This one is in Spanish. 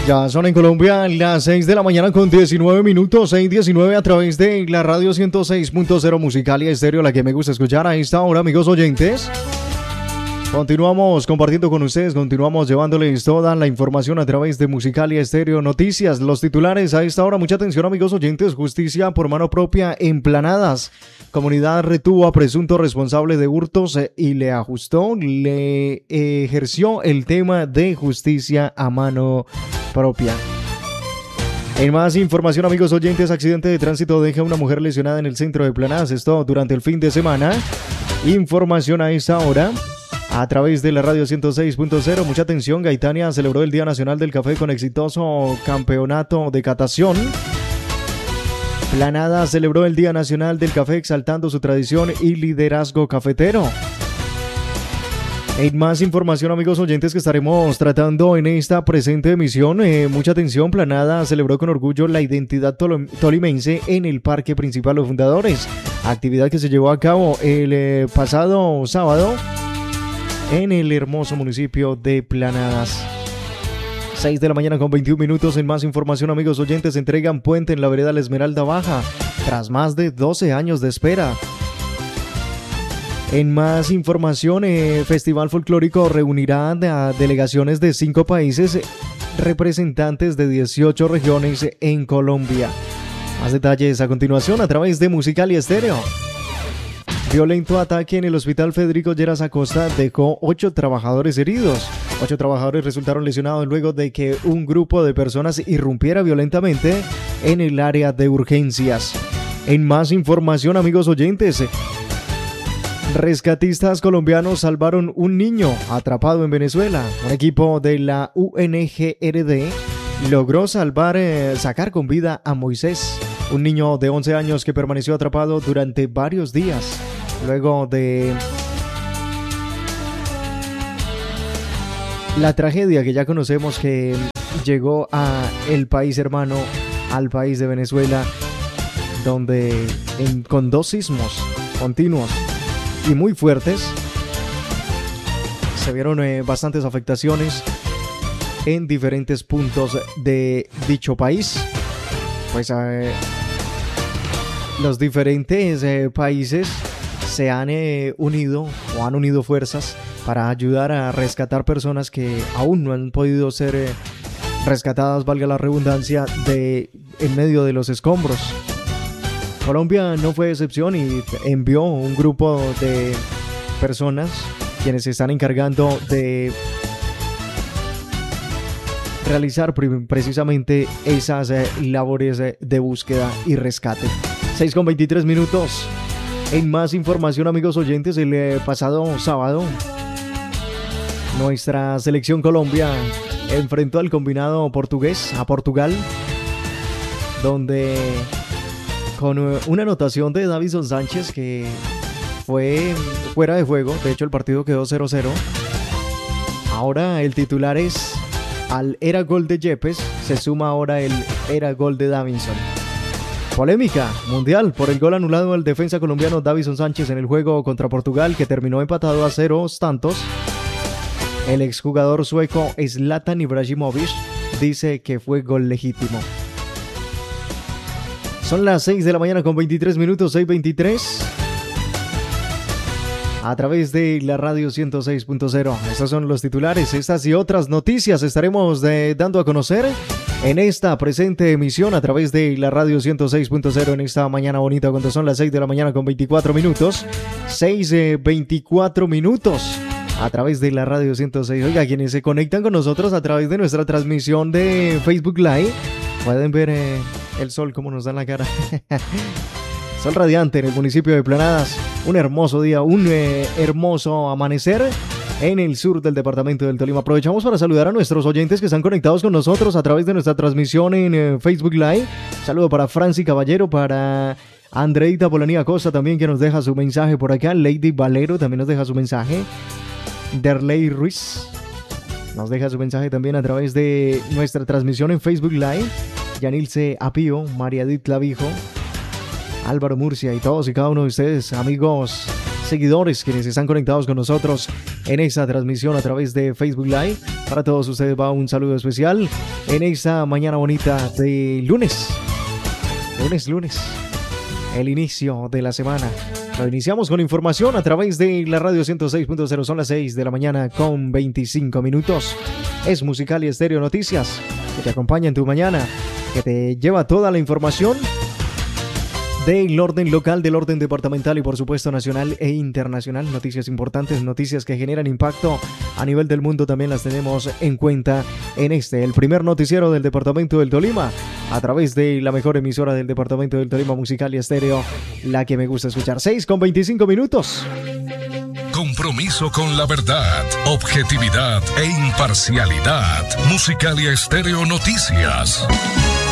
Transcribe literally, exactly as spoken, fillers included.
Ya son en Colombia las seis de la mañana con diecinueve minutos, seis diecinueve a través de la radio ciento seis punto cero Musicalia Estéreo, la que me gusta escuchar a esta hora, amigos oyentes. Continuamos compartiendo con ustedes, continuamos llevándoles toda la información a través de Musicalia Estéreo. Noticias, los titulares a esta hora. Mucha atención, amigos oyentes. Justicia por mano propia en Planadas. Comunidad retuvo a presunto responsable de hurtos y le ajustó, le ejerció el tema de justicia a mano propia. En más información, amigos oyentes, accidente de tránsito deja a una mujer lesionada en el centro de Planadas. Esto durante el fin de semana. Información a esta hora a través de la radio ciento seis punto cero. Mucha atención, Gaitania celebró el Día Nacional del Café con exitoso campeonato de catación. Planada celebró el Día Nacional del Café exaltando su tradición y liderazgo cafetero. En más información, amigos oyentes, que estaremos tratando en esta presente emisión. Eh, mucha atención, Planada celebró con orgullo la identidad tol- tolimense en el Parque Principal Los Fundadores. Actividad que se llevó a cabo el eh, pasado sábado en el hermoso municipio de Planadas. seis de la mañana con veintiún minutos. En más información, amigos oyentes, entregan puente en la vereda La Esmeralda Baja tras más de doce años de espera. En más información, eh, Festival Folclórico reunirá a delegaciones de cinco países, representantes de dieciocho regiones en Colombia. Más detalles a continuación a través de Musicalia Estéreo. Violento ataque en el Hospital Federico Lleras Acosta dejó ocho trabajadores heridos. Ocho trabajadores resultaron lesionados luego de que un grupo de personas irrumpiera violentamente en el área de urgencias. En más información, amigos oyentes, rescatistas colombianos salvaron un niño atrapado en Venezuela. Un equipo de la U N G R D logró salvar, eh, sacar con vida a Moisés, un niño de once años que permaneció atrapado durante varios días. Luego de la tragedia que ya conocemos que llegó a el país hermano, al país de Venezuela, donde en, con dos sismos continuos y muy fuertes se vieron eh, bastantes afectaciones en diferentes puntos de dicho país. Pues eh, los diferentes eh, países se han eh, unido o han unido fuerzas para ayudar a rescatar personas que aún no han podido ser eh, rescatadas, valga la redundancia, de en medio de los escombros. Colombia no fue excepción y envió un grupo de personas quienes se están encargando de realizar precisamente esas eh, labores eh, de búsqueda y rescate. seis con veintitrés minutos. En más información, amigos oyentes, el eh, pasado sábado nuestra selección Colombia enfrentó al combinado portugués, a Portugal, donde con una anotación de Davinson Sánchez que fue fuera de juego, de hecho el partido quedó cero cero. Ahora el titular es: al era gol de Yepes se suma ahora el era gol de Davinson. Polémica mundial por el gol anulado al defensa colombiano Davinson Sánchez en el juego contra Portugal, que terminó empatado a ceros tantos. El exjugador sueco Zlatan Ibrahimovic dice que fue gol legítimo. Son las seis de la mañana con veintitrés minutos, seis veintitrés. A través de la radio ciento seis punto cero. Estos son los titulares. Estas y otras noticias estaremos de, dando a conocer en esta presente emisión a través de la radio ciento seis punto cero en esta mañana bonita, cuando son las seis de la mañana con veinticuatro minutos. seis veinticuatro minutos. A través de la radio ciento seis. Oiga, quienes se conectan con nosotros a través de nuestra transmisión de Facebook Live, pueden ver eh, el sol como nos da en la cara. Sol radiante en el municipio de Planadas. Un hermoso día, un eh, hermoso amanecer en el sur del departamento del Tolima. Aprovechamos para saludar a nuestros oyentes que están conectados con nosotros a través de nuestra transmisión en eh, Facebook Live. Saludo para Franci Caballero, para Andreita Polanía Costa también, que nos deja su mensaje por acá. Lady Valero también nos deja su mensaje. Derley Ruiz nos deja su mensaje también a través de nuestra transmisión en Facebook Live. Yanilce Apío, María Edith Clavijo, Álvaro Murcia y todos y cada uno de ustedes, amigos seguidores quienes están conectados con nosotros en esta transmisión a través de Facebook Live. Para todos ustedes va un saludo especial en esta mañana bonita de lunes. Lunes, lunes. El inicio de la semana. Lo iniciamos con información a través de la radio ciento seis punto cero. Son las seis de la mañana con veinticinco minutos. Es Musical y Estéreo Noticias, que te acompaña en tu mañana, que te lleva toda la información del orden local, del orden departamental y por supuesto nacional e internacional. Noticias importantes, noticias que generan impacto a nivel del mundo, también las tenemos en cuenta en este, el primer noticiero del departamento del Tolima, a través de la mejor emisora del departamento del Tolima, Musical y Estéreo, la que me gusta escuchar. seis con veinticinco minutos. Compromiso con la verdad, objetividad e imparcialidad. Musical y Estéreo Noticias.